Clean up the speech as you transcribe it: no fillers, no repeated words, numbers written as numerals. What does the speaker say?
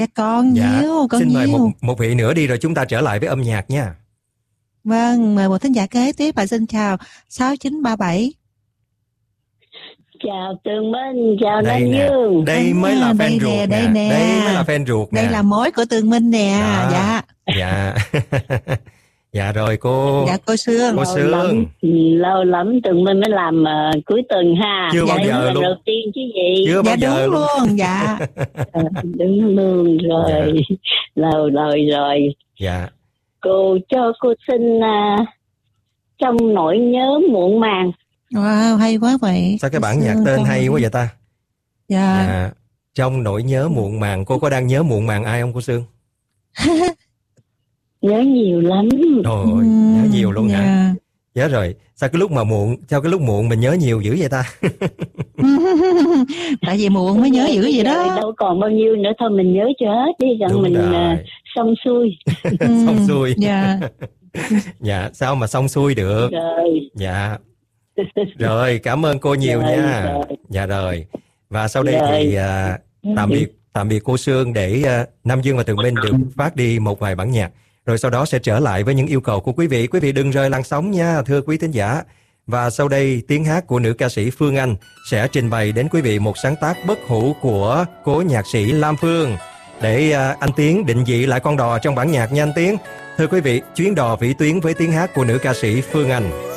Dạ con nhiều, con xin mời nhiều. một vị nữa đi rồi chúng ta trở lại với âm nhạc nha. Vâng, mời một thính giả kế tiếp và xin chào 6937. Chào Tường Minh, chào Đây Nam nè, Dương. đây mới là fan ruột đây nè, nè. đây mới là fan ruột nè. Đây là mối của Tường Minh nè. Đó. Dạ. Dạ. Dạ rồi cô. Dạ cô Sương. Cô Sương. Lâu lắm Tường Minh mới làm cuối tuần ha. Chưa bao giờ lần luôn. đầu tiên chứ gì. Chưa bao Dạ giờ đúng luôn. Dạ. Đúng luôn rồi. Lâu rồi. Dạ. Cô cho cô xin trong nỗi nhớ muộn màng. Wow, hay quá vậy. Sao cái bản nhạc tên hay quá vậy ta? Dạ. Dạ. Trong nỗi nhớ muộn màng, cô có đang nhớ muộn màng ai không cô Sương? Nhớ nhiều lắm. Trời ơi, nhớ nhiều luôn hả? Dạ. Nhớ rồi. Sao cái lúc muộn mình nhớ nhiều dữ vậy ta? Tại vì muộn mới nhớ dữ vậy đó. Đâu còn bao nhiêu nữa, thôi mình nhớ cho hết đi rằng Đúng mình rồi. xong xuôi. Xong xuôi. Dạ. Dạ, sao mà xong xuôi được? Rồi. Dạ. Rồi, cảm ơn cô nhiều Rồi, nha. rồi. Dạ rồi. Và sau đây Rồi. thì tạm biệt cô Sương để Nam Dương và Tường Minh được phát đi một vài bản nhạc. Rồi sau đó sẽ trở lại với những yêu cầu của quý vị. Quý vị đừng rời làn sóng nha, thưa quý thính giả. Và sau đây, tiếng hát của nữ ca sĩ Phương Anh sẽ trình bày đến quý vị một sáng tác bất hủ của cố nhạc sĩ Lam Phương. Để anh Tiến định vị lại con đò trong bản nhạc nha anh Tiến. Thưa quý vị, chuyến đò vĩ tuyến với tiếng hát của nữ ca sĩ Phương Anh.